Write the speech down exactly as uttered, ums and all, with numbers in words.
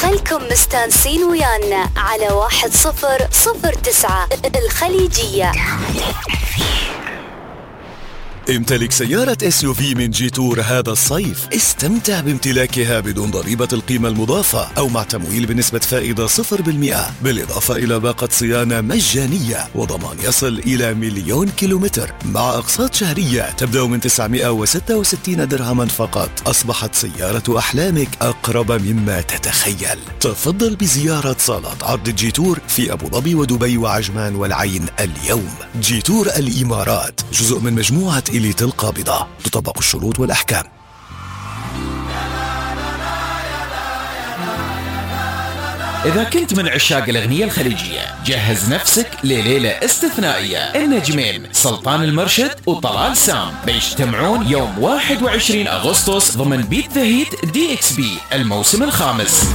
خلكم مستانسين ويانا على واحد صفر صفر تسعة الخليجية. امتلك سيارة إس يو في من جيتور هذا الصيف. استمتع بامتلاكها بدون ضريبة القيمة المضافة أو مع تمويل بنسبة فائدة صفر بالمئة، بالإضافة إلى باقة صيانة مجانية وضمان يصل إلى مليون كيلومتر مع أقساط شهرية تبدأ من تسعمائة وستة وستين درهما فقط. أصبحت سيارة أحلامك أقرب مما تتخيل. تفضل بزيارة صالات عرض جيتور في أبو ظبي ودبي وعجمان والعين اليوم. جيتور الإمارات جزء من مجموعة إليت القابضة، تطبق الشروط والأحكام. إذا كنت من عشاق الأغنية الخليجية جهز نفسك لليلة استثنائية. النجمين سلطان المرشد وطلال سام بيجتمعون يوم واحد وعشرين أغسطس ضمن بيت ذا هيت دي إكس بي الموسم الخامس.